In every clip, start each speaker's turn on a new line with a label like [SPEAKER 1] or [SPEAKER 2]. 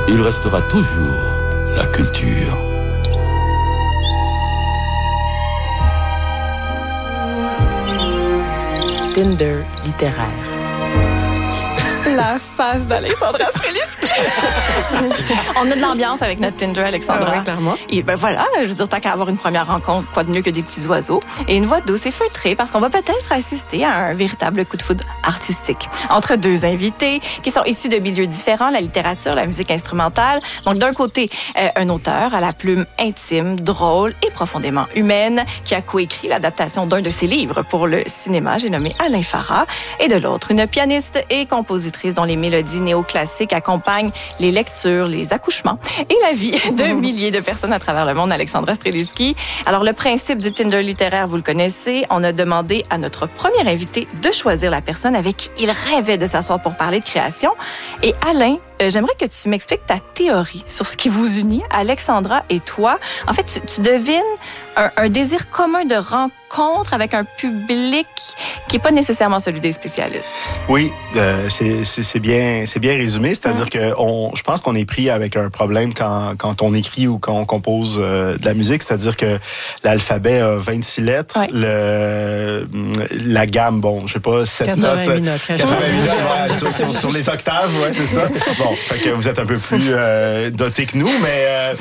[SPEAKER 1] il restera toujours la culture.
[SPEAKER 2] Tinder littéraire.
[SPEAKER 3] La face d'Alexandra Streliski. On a de l'ambiance avec notre Tinder, Alexandra.
[SPEAKER 2] Ah oui, clairement.
[SPEAKER 3] Et ben voilà, je veux dire, tant qu'à avoir une première rencontre, quoi de mieux que des petits oiseaux. Et une voix douce et feutrée, parce qu'on va peut-être assister à un véritable coup de foudre artistique. Entre deux invités qui sont issus de milieux différents, la littérature, la musique instrumentale. Donc d'un côté, un auteur à la plume intime, drôle et profondément humaine, qui a coécrit l'adaptation d'un de ses livres pour le cinéma, j'ai nommé Alain Farah. Et de l'autre, une pianiste et compositrice dont les mélodies néoclassiques accompagnent les lectures, les accouchements et la vie de milliers de personnes à travers le monde, Alexandra Streliski. Alors, le principe du Tinder littéraire, vous le connaissez. On a demandé à notre premier invité de choisir la personne avec qui il rêvait de s'asseoir pour parler de création. Et Alain, j'aimerais que tu m'expliques ta théorie sur ce qui vous unit, Alexandra et toi. En fait, tu devines un désir commun de rencontre avec un public qui n'est pas nécessairement celui des spécialistes.
[SPEAKER 4] Oui, c'est bien résumé. C'est-à-dire que je pense qu'on est pris avec un problème quand on écrit ou quand on compose de la musique. C'est-à-dire que l'alphabet a 26 lettres.
[SPEAKER 3] Ouais.
[SPEAKER 4] La gamme, bon, je sais pas, 7 notes. 88 notes, sur les octaves, ouais, c'est ça. Bon, fait que vous êtes un peu plus doté que nous, mais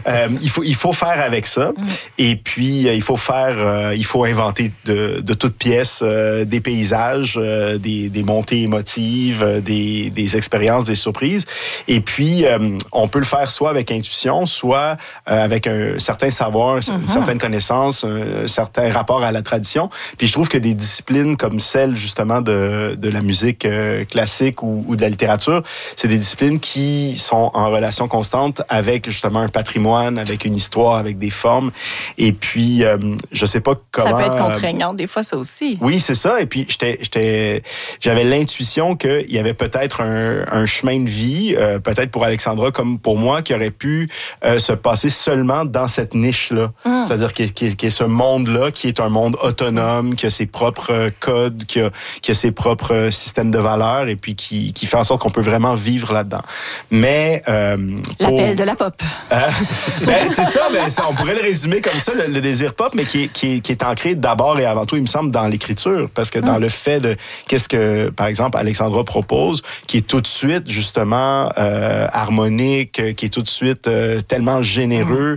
[SPEAKER 4] il faut faire avec ça. Et puis, il faut inventer de toutes pièces des paysages, des montées émotives, des expériences, des surprises. Et puis, on peut le faire soit avec intuition, soit avec un certain savoir, une certaine connaissance, un certain rapport à la tradition. Puis je trouve que des disciplines comme celle, justement, de la musique classique ou de la littérature, c'est des disciplines qui sont en relation constante avec, justement, un patrimoine, avec une histoire, avec des formes. Et puis, je sais pas comment...
[SPEAKER 3] Ça peut être contraignant, des fois, ça aussi.
[SPEAKER 4] Oui, c'est ça. Et puis, j'avais l'intuition qu'il y avait peut-être un chemin de vie, peut-être pour Alexandra comme pour moi, qui aurait pu se passer seulement dans cette niche-là. C'est-à-dire qu'il y a ce monde-là, qui est un monde autonome, qui a ses propres codes, qui a ses propres systèmes de valeurs, et puis qui fait en sorte qu'on peut vraiment vivre là-dedans. Mais...
[SPEAKER 3] L'appel de la pop.
[SPEAKER 4] C'est ça, on pourrait le résumer comme ça, le désir pop, mais qui est ancré d'abord et avant tout, il me semble, dans l'écriture. Parce que dans le fait de qu'est-ce que, par exemple, Alexandra propose, qui est tout de suite, justement, harmonique, qui est tout de suite tellement généreux,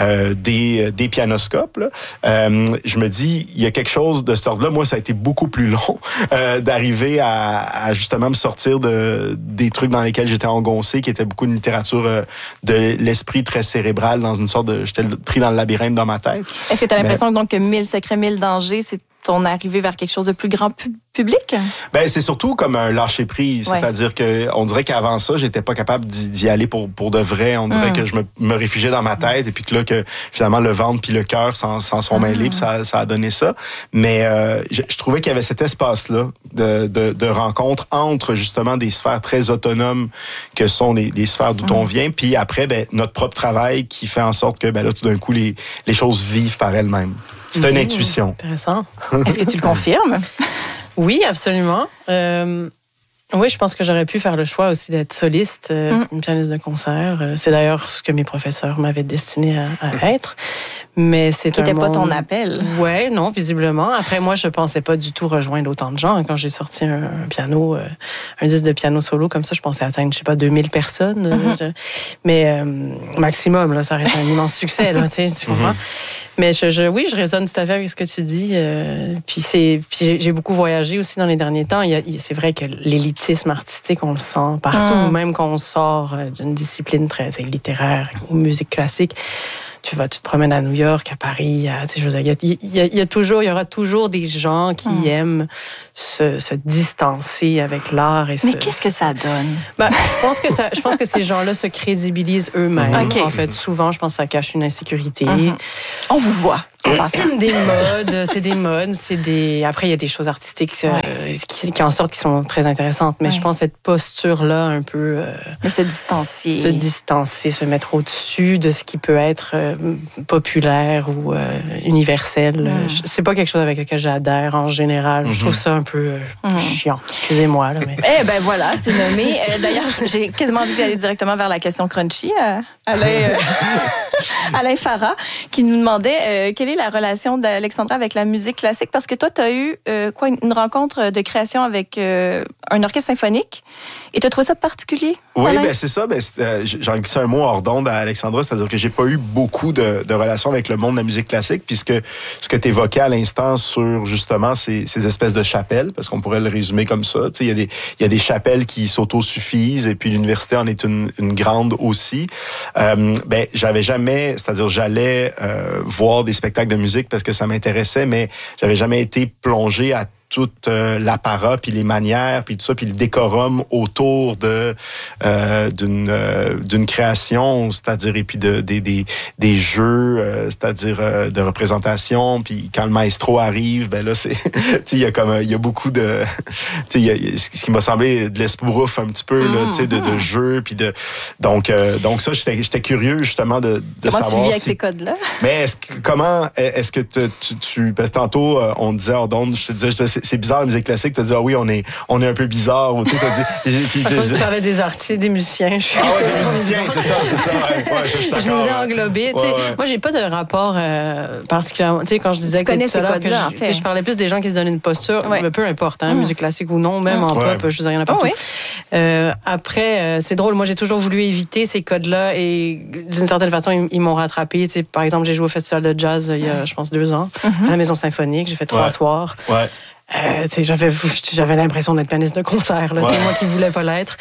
[SPEAKER 4] des pianoscopes, là. Je me dis, il y a quelque chose de cet ordre-là. Moi, ça a été beaucoup plus long d'arriver à justement me sortir des trucs dans lesquels j'étais engoncé, qui était beaucoup de littérature de l'esprit très cérébral, dans une sorte de... J'étais pris dans le labyrinthe dans ma tête.
[SPEAKER 3] Est-ce que tu as l'impression donc que 1000 secrets, 1000 dangers, c'est ton arrivée vers quelque chose de plus grand public?
[SPEAKER 4] Ben, c'est surtout comme un lâcher-prise.
[SPEAKER 3] Ouais.
[SPEAKER 4] C'est-à-dire qu'on dirait qu'avant ça, j'étais pas capable d'y aller pour de vrai. On dirait que je me réfugiais dans ma tête et puis que là, que finalement, le ventre puis le cœur s'en sont mêlés puis ça a donné ça. Mais je trouvais qu'il y avait cet espace-là de rencontre entre justement des sphères très autonomes que sont les sphères d'où on vient. Puis après, ben, notre propre travail qui fait en sorte que ben, là, tout d'un coup, les choses vivent par elles-mêmes. C'est une intuition.
[SPEAKER 2] Intéressant.
[SPEAKER 3] Est-ce que tu le confirmes?
[SPEAKER 2] Oui, absolument. Oui, je pense que j'aurais pu faire le choix aussi d'être soliste, une pianiste de concert. C'est d'ailleurs ce que mes professeurs m'avaient destiné à être. Mais c'est
[SPEAKER 3] Qui n'était pas ton appel.
[SPEAKER 2] Ouais, non, visiblement. Après, moi, je pensais pas du tout rejoindre autant de gens. Quand j'ai sorti un piano, un disque de piano solo comme ça, je pensais atteindre, je sais pas, 2000 personnes. Mais maximum, là, ça aurait été un immense succès, là, tu comprends? Mais oui, je résonne tout à fait avec ce que tu dis. Puis j'ai beaucoup voyagé aussi dans les derniers temps. C'est vrai que l'élitisme artistique, on le sent partout, même quand on sort d'une discipline très littéraire ou musique classique. Tu te promènes à New York, à Paris, il y aura toujours des gens qui aiment se distancer avec l'art.
[SPEAKER 3] Mais qu'est-ce que ça donne?
[SPEAKER 2] Ben, je pense que ces gens-là se crédibilisent eux-mêmes.
[SPEAKER 3] Okay.
[SPEAKER 2] En fait, souvent, je pense que ça cache une insécurité.
[SPEAKER 3] On vous voit. en passant.
[SPEAKER 2] C'est des modes. Après, il y a des choses artistiques qui en sortent qui sont très intéressantes. Mais je pense cette posture-là, un peu...
[SPEAKER 3] Mais se distancier.
[SPEAKER 2] Se mettre au-dessus de ce qui peut être populaire ou universel. C'est pas quelque chose avec lequel j'adhère en général. Je trouve ça un peu chiant. Excusez-moi. Là, mais...
[SPEAKER 3] Eh ben voilà, c'est nommé. D'ailleurs, j'ai quasiment envie d'y aller directement vers la question crunchy. Alain Farah, qui nous demandait quelle est la relation d'Alexandra avec la musique classique, parce que toi, tu as eu une rencontre de création avec un orchestre symphonique, et tu as trouvé ça particulier?
[SPEAKER 4] Oui, c'est ça. J'en glissé un mot hors d'onde à Alexandra, c'est-à-dire que j'ai pas eu beaucoup de relations avec le monde de la musique classique, puisque ce que tu évoquais à l'instant sur justement ces espèces de chapelles, parce qu'on pourrait le résumer comme ça, il y a des chapelles qui s'autosuffisent, et puis l'université en est une grande aussi. J'avais jamais, c'est-à-dire j'allais voir des spectacles de musique parce que ça m'intéressait, mais j'avais jamais été plongé à tout l'apparat, puis les manières, puis tout ça, puis le décorum autour d'une création, c'est-à-dire, et puis des jeux, c'est-à-dire de représentation, puis quand le maestro arrive, là, c'est, il y a beaucoup de, ce qui m'a semblé de l'espoufrouf un petit peu, là, de jeux, puis donc ça, j'étais curieux, justement, de savoir...
[SPEAKER 3] Comment tu vis avec ces codes-là?
[SPEAKER 4] Mais est-ce que tu parce que tantôt, on disait hors d'onde, je te disais, c'est bizarre la musique classique, tu as dit oui, on est un peu bizarre, ou tu sais,
[SPEAKER 2] je parlais des artistes, des musiciens.
[SPEAKER 4] Des musiciens, c'est ça.
[SPEAKER 2] Je nous ai englobés. Moi, j'ai pas de rapport particulièrement. Tu sais, quand je disais que tout à l'heure que je parlais plus des gens qui se donnent une posture, peu importe, musique classique ou non, même en pop, je veux dire, il y en a partout. Après, c'est drôle, moi, j'ai toujours voulu éviter ces codes-là, et d'une certaine façon, ils m'ont rattrapé. Tu sais, par exemple, j'ai joué au festival de jazz il y a, je pense, 2 ans, à la Maison Symphonique. J'ai fait 3 soirs. J'avais l'impression d'être pianiste de concert, là, moi qui voulais pas l'être.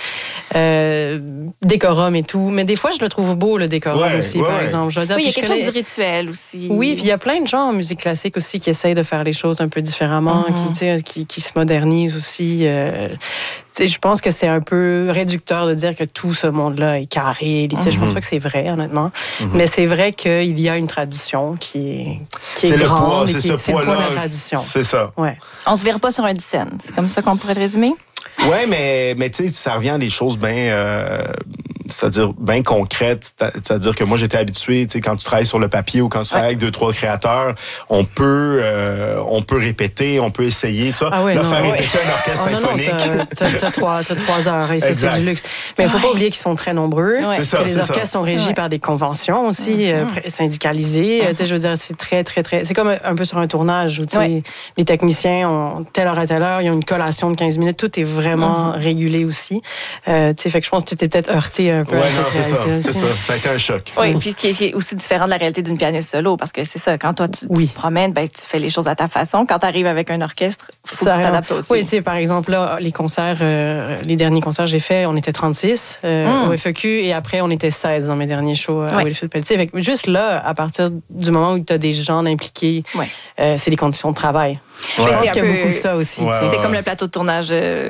[SPEAKER 2] Décorum et tout. Mais des fois, je le trouve beau, le décorum aussi, par exemple. Je veux dire,
[SPEAKER 3] il y a quelque chose du rituel aussi.
[SPEAKER 2] Oui, puis il y a plein de gens en musique classique aussi qui essayent de faire les choses un peu différemment, qui se modernisent aussi. Je pense que c'est un peu réducteur de dire que tout ce monde-là est carré. Je pense pas que c'est vrai, honnêtement. Mais c'est vrai qu'il y a une tradition qui est grande. C'est le poids de la tradition.
[SPEAKER 4] C'est ça.
[SPEAKER 2] Ouais.
[SPEAKER 3] On se verra pas sur un dizaine. C'est comme ça qu'on pourrait le résumer?
[SPEAKER 4] Oui, mais tu sais, ça revient à des choses c'est-à-dire bien concrètes. C'est-à-dire que moi, j'étais habitué, tu sais, quand tu travailles sur le papier ou quand tu travailles avec 2-3 créateurs, on peut répéter, on peut essayer, tu vois. Faire répéter un orchestre symphonique.
[SPEAKER 2] T'as 3 heures, et c'est du luxe. Mais il faut pas oublier qu'ils sont très nombreux.
[SPEAKER 4] C'est ça,
[SPEAKER 2] que les orchestres sont régis par des conventions aussi, syndicalisées. Tu sais, je veux dire, c'est très, très, très... C'est comme un peu sur un tournage où, tu sais, les techniciens ont telle heure à telle heure, ils ont une collation de 15 minutes, tout est vraiment régulé aussi. Tu sais, fait que je pense que tu t'es peut-être heurté un peu à cette réalité.
[SPEAKER 4] C'est ça. Ça a été un choc.
[SPEAKER 3] Oui, puis qui est aussi différent de la réalité d'une pianiste solo, parce que c'est ça, quand toi, tu te promènes, tu fais les choses à ta façon. Quand tu arrives avec un orchestre, il faut que tu t'adaptes aussi.
[SPEAKER 2] Oui, tu sais, par exemple, là, les concerts, les derniers concerts que j'ai faits, on était 36 au FEQ, et après, on était 16 dans mes derniers shows à Wilfrid Pelletier. Fait que juste là, à partir du moment où tu as des gens impliqués, c'est les conditions de travail. Je pense qu'il y a beaucoup ça aussi.
[SPEAKER 3] C'est comme le plateau de tournage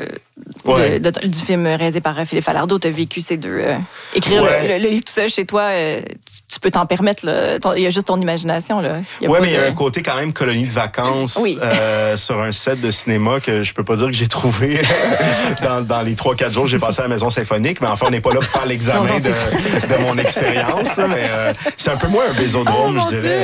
[SPEAKER 3] du film réalisé par Philippe Falardeau. Tu as vécu ces deux. Écrire le livre tout seul chez toi, tu peux t'en permettre. Il y a juste ton imagination.
[SPEAKER 4] Oui, mais il y a un côté quand même colonie de vacances sur un set de cinéma que je peux pas dire que j'ai trouvé dans les 3-4 jours que j'ai passé à la Maison Symphonique. Mais enfin, on n'est pas là pour faire l'examen de mon expérience. Mais c'est un peu moins un bésodrome, je dirais.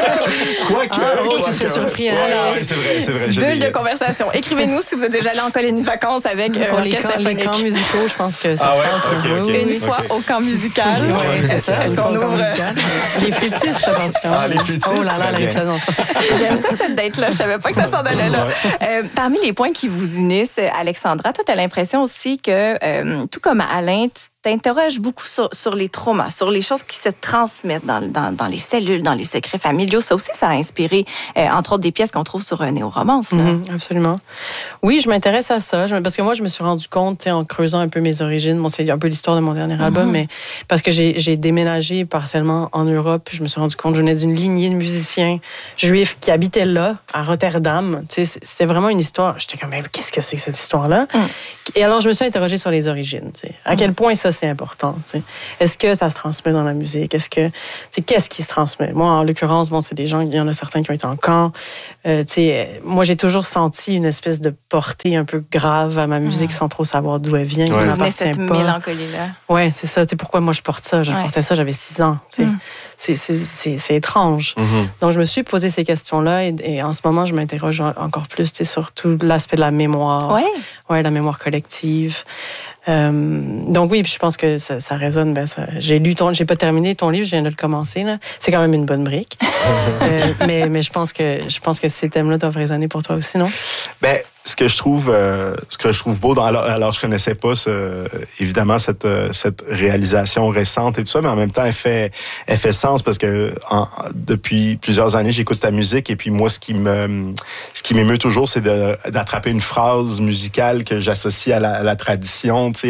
[SPEAKER 2] Tu serais surpris.
[SPEAKER 4] C'est vrai.
[SPEAKER 3] Bulle de conversation. Écrivez-nous si vous êtes déjà allé en colonie de vacances avec l'orchestre symphonique.
[SPEAKER 2] Les camps musicaux, je pense que ça se passe.
[SPEAKER 3] Une fois au camp musical.
[SPEAKER 2] Oui, c'est ça.
[SPEAKER 3] Est-ce qu'on ouvre...
[SPEAKER 2] Les flûtistes, là, particulièrement.
[SPEAKER 4] Les flûtistes.
[SPEAKER 2] Oh là là, la représentation.
[SPEAKER 3] J'aime ça, cette date-là. Je savais pas que ça s'en allait là. Parmi les points qui vous unissent, Alexandra, toi, tu as l'impression aussi que, tout comme Alain, tu t'interroges beaucoup sur les traumas, sur les choses qui se transmettent dans les cellules, dans les secrets familiaux. Ça aussi, ça a inspiré, entre autres, des pièces qu'on trouve sur Néo-Romance.
[SPEAKER 2] Absolument. Oui, je m'intéresse à ça. Parce que moi, je me suis rendu compte, en creusant un peu mes origines, c'est un peu l'histoire de mon dernier album, mais parce que j'ai déménagé partiellement en Europe, je me suis rendu compte que je venais d'une lignée de musiciens juifs qui habitaient là, à Rotterdam. C'était vraiment une histoire. J'étais comme, mais qu'est-ce que c'est que cette histoire-là? Et alors, je me suis interrogée sur les origines. À quel point ça c'est important. T'sais. Est-ce que ça se transmet dans la musique? Qu'est-ce qui se transmet? Moi, en l'occurrence, c'est des gens, il y en a certains qui ont été en camp. Moi, j'ai toujours senti une espèce de portée un peu grave à ma musique sans trop savoir d'où elle vient.
[SPEAKER 3] Ça m'appartient cette mélancolie-là.
[SPEAKER 2] Oui, c'est ça. Pourquoi moi je porte ça? Je portais ça, j'avais 6 ans. C'est étrange. Donc, je me suis posé ces questions-là et en ce moment, je m'interroge encore plus sur tout l'aspect de la mémoire. Ouais, la mémoire collective. Donc oui, puis je pense que ça résonne. J'ai pas terminé ton livre, je viens de le commencer. Là. C'est quand même une bonne brique. mais je pense que ces thèmes-là doivent résonner pour toi aussi, non?
[SPEAKER 4] Ben, ce que je trouve beau, alors je connaissais pas évidemment cette réalisation récente et tout ça, mais en même temps elle fait sens parce que depuis plusieurs années j'écoute ta musique et puis moi ce qui m'émeut toujours c'est d'attraper une phrase musicale que j'associe à la tradition, tu sais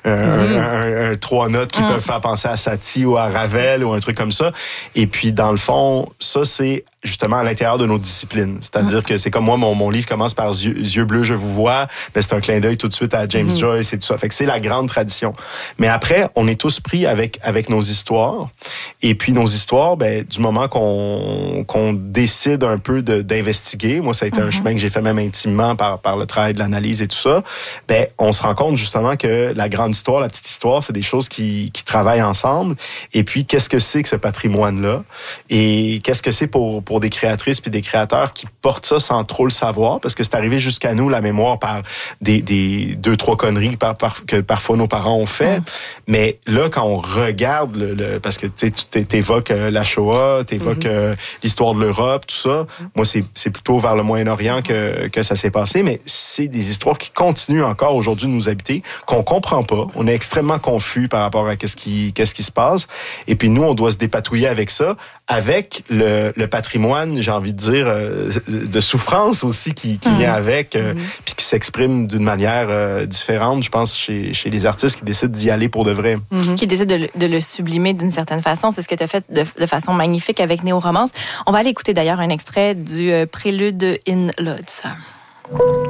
[SPEAKER 4] un 3 notes qui peuvent faire penser à Satie ou à Ravel ou un truc comme ça. Et puis dans le fond ça c'est justement à l'intérieur de nos disciplines. C'est-à-dire que c'est comme moi, mon livre commence par Yeux bleus, je vous vois. Ben, c'est un clin d'œil tout de suite à James Joyce et tout ça. Fait que c'est la grande tradition. Mais après, on est tous pris avec nos histoires. Et puis nos histoires, ben, du moment qu'on décide un peu d'investiguer, moi, ça a été un chemin que j'ai fait même intimement par le travail de l'analyse et tout ça, ben, on se rend compte justement que la grande histoire, la petite histoire, c'est des choses qui travaillent ensemble. Et puis, qu'est-ce que c'est que ce patrimoine-là? Et qu'est-ce que c'est pour des créatrices puis des créateurs qui portent ça sans trop le savoir, parce que c'est arrivé jusqu'à nous, la mémoire, par des 2-3 conneries que parfois nos parents ont fait. Mais là, quand on regarde, parce que tu évoques la Shoah, tu évoques l'histoire de l'Europe, tout ça, moi, c'est plutôt vers le Moyen-Orient que ça s'est passé, mais c'est des histoires qui continuent encore aujourd'hui de nous habiter, qu'on comprend pas. On est extrêmement confus par rapport à qu'est-ce qui se passe. Et puis nous, on doit se dépatouiller avec ça, avec le patrimoine, j'ai envie de dire, de souffrance aussi qui vient avec, puis qui s'exprime d'une manière différente, je pense, chez les artistes qui décident d'y aller pour de vrai.
[SPEAKER 3] Qui décident de le sublimer d'une certaine façon. C'est ce que tu as fait de façon magnifique avec Néo-Romance. On va aller écouter d'ailleurs un extrait du prélude in Lodz.